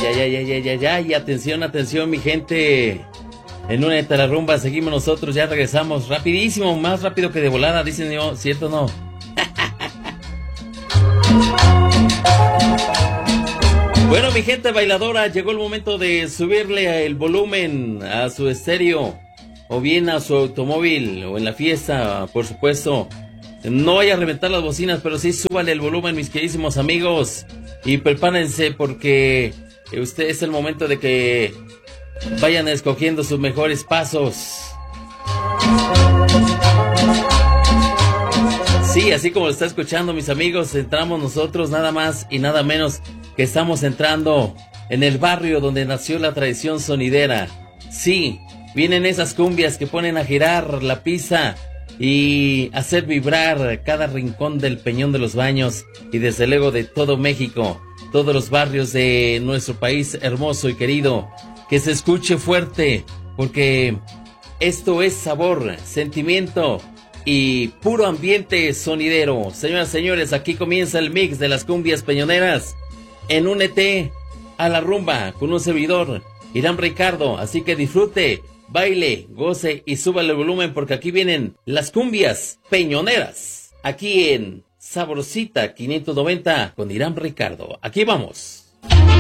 Ay, atención, atención, mi gente. En una de la rumba seguimos nosotros, ya regresamos rapidísimo, más rápido que de volada, dicen yo, ¿cierto o no? Bueno, mi gente bailadora, llegó el momento de subirle el volumen a su estéreo, o bien a su automóvil, o en la fiesta, por supuesto. No vaya a reventar las bocinas, pero sí súbale el volumen, mis queridísimos amigos. Y prepárense porque es el momento de que vayan escogiendo sus mejores pasos. Sí, así como lo está escuchando, mis amigos, entramos nosotros nada más y nada menos que estamos entrando en el barrio donde nació la tradición sonidera. Sí, vienen esas cumbias que ponen a girar la pista y hacer vibrar cada rincón del Peñón de los Baños y desde luego de todo México, todos los barrios de nuestro país hermoso y querido. Que se escuche fuerte, porque esto es sabor, sentimiento y puro ambiente sonidero. Señoras y señores, aquí comienza el mix de las cumbias peñoneras en Únete a la Rumba con un servidor, Irán Ricardo. Así que disfrute, baile, goce y súbale el volumen porque aquí vienen las cumbias peñoneras. Aquí en Sabrosita 590 con Irán Ricardo. Aquí vamos.